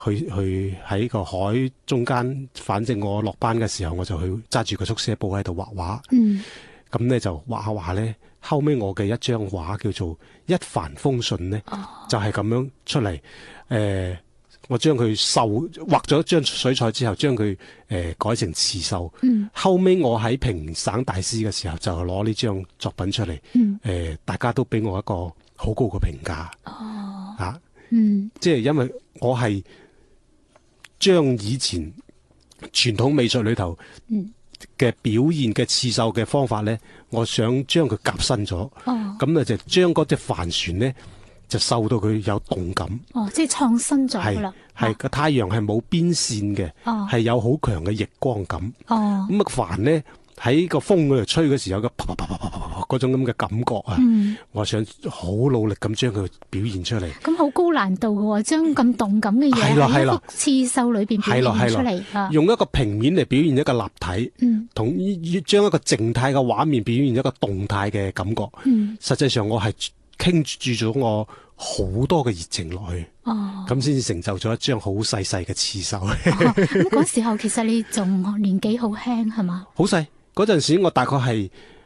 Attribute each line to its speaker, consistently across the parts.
Speaker 1: 去喺個海中間，反正我落班嘅時候，我就去揸住個速寫簿喺度畫畫。咁咧就畫下畫咧，後尾我嘅一張畫叫做一帆風順咧，就係咁樣出嚟。我將佢畫咗張水彩之後，將佢改成刺繡。後尾我喺評省大師嘅時候，就攞呢張作品出嚟。大家都俾我一個好高嘅評價。即係因為我係將以前傳統美術裏頭嘅表現嘅刺繡嘅方法咧，我想將佢革新咗。咁就將嗰隻帆船咧，就繡到佢有動感。
Speaker 2: 即係創新咗啦。
Speaker 1: 係個太陽係冇邊線嘅，係有好強嘅逆光感。咁帆咧喺個風嗰度吹嘅時候，有個啪啪啪啪啪啪嗰種咁嘅感覺啊！我想好努力咁將佢表現出嚟。咁好高難度嘅喎，將咁動感嘅嘢喺一幅刺繡裏邊表現出嚟。用一個平面嚟表現一個立體，同將一個靜態嘅畫面表現一個動態嘅感覺。實際上我係傾注咗我好多嘅熱情落去，咁先至成就咗一張好細細嘅刺繡。
Speaker 2: 咁嗰時候其實你仲年紀好輕係嘛？
Speaker 1: 好細，嗰陣時我大概係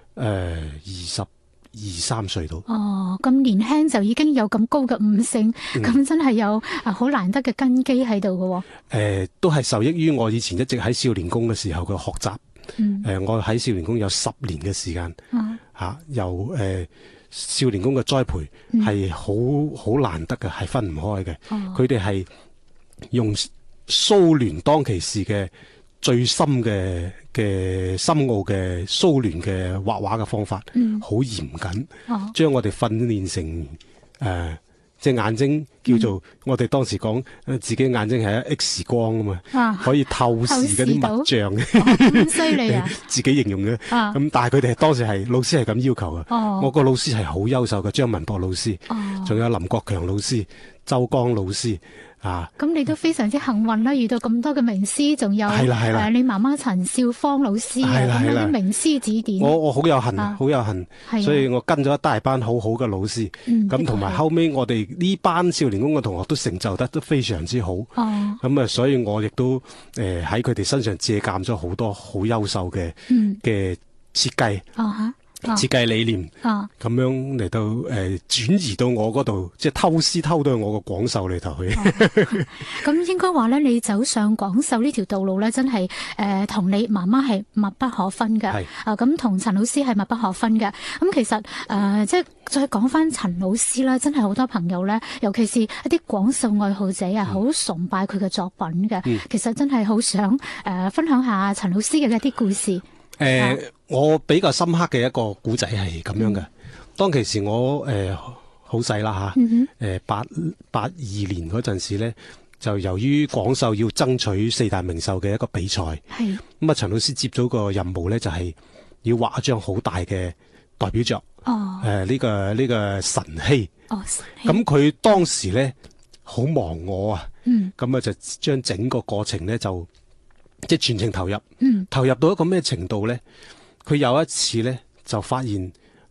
Speaker 1: 22-23歲到。
Speaker 2: 咁年輕就已經有咁高嘅悟性，咁真係有好難得嘅根基喺度嘅。
Speaker 1: 都係受益於我以前一直喺少年宮嘅時候嘅學習。我喺少年宮有10年嘅時間，由少年宮嘅栽培係好難得嘅，係分唔開嘅。佢哋係用蘇聯當其時嘅最深嘅深奧嘅蘇聯嘅畫畫嘅方法，好嚴謹，將我哋訓練成隻眼睛叫做我哋當時講自己眼睛係一 X 光啊嘛，可以透視嗰啲物象。
Speaker 2: 咁犀利啊！
Speaker 1: 自己形容嘅。咁但係佢哋當時係老師係咁要求嘅。我個老師係好優秀嘅，張文博老師，仲有林國強老師、周江老師。
Speaker 2: 咁你都非常之幸運啦，遇到咁多嘅名師，仲有你媽媽陳少芳老師咁樣啲名師指點。我好有幸，好有幸，所以我跟咗一大班好好嘅老師。咁同埋後尾我哋呢班少年宮嘅同學都成就得都非常之好。咁所以我亦都喺佢哋身上借鑑咗好多好優秀嘅設計。設計理念，咁樣嚟到轉移到我嗰度，即係偷師偷到我個廣繡裏頭去。咁應該話咧，你走上廣繡呢條道路咧，真係同你媽媽係密不可分嘅。咁同陳老師係密不可分嘅。咁其實即係再講翻陳老師啦，真係好多朋友咧，尤其是一啲廣繡愛好者啊，好崇拜佢嘅作品嘅。其實真係好想分享下陳老師嘅一啲故事。
Speaker 1: 我比較深刻嘅一個古仔係咁樣嘅。當其時我好細啦嚇，82年嗰陣時咧，就由於廣繡要爭取4大名繡嘅一個比賽，咁陳老師接咗個任務咧，就係要畫一張好大嘅代表作。呢個晨曦。咁佢當時咧好忘我啊，咁就將整個過程咧就即係全程投入，投入到一個咩程度咧？佢有一次咧就發現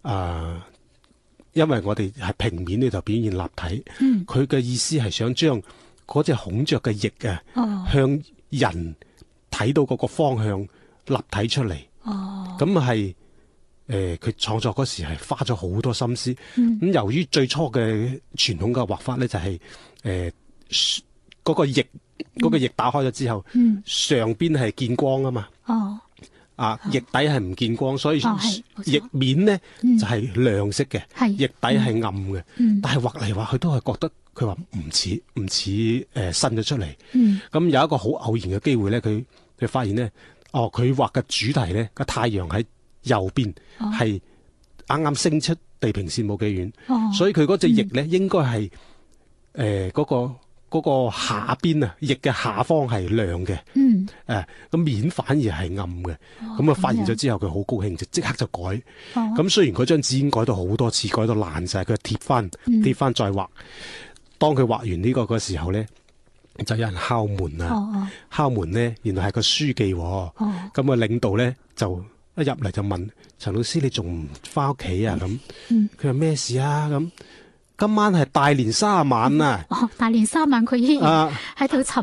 Speaker 1: 因為我哋係平面呢度表現立體，佢嘅意思係想將嗰隻孔雀嘅翼向人睇到嗰個方向立體出嚟。咁係佢創作嗰時係花咗好多心思。咁由於最初嘅傳統嘅畫法咧就係嗰個翼打開咗之後，上邊係見光啊嘛。翼底係唔見光，所以翼面呢就係亮色嘅，翼底係暗嘅。但係畫嚟畫去都係覺得佢話唔似伸咗出嚟。咁有一個好偶然嘅機會咧，佢發現呢，佢畫嘅主題咧個太陽喺右邊，係啱啱升出地平線冇幾遠，所以佢嗰隻翼咧應該係嗰個下邊啊，翼嘅下方係亮嘅，咁面反而係暗嘅。咁發現咗之後，佢好高興，就即刻就改。咁雖然嗰張紙已經改到好多次，改到爛晒，佢貼翻再畫。當佢畫完呢個嘅時候咧，就有人敲門啊！敲門咧，原來係個書記。咁啊，領導咧就一入嚟就問陳老師：你仲唔翻屋企啊？咁佢話咩事啊？咁今晚係大年卅晚啊！
Speaker 2: 大年卅晚佢依然喺度尋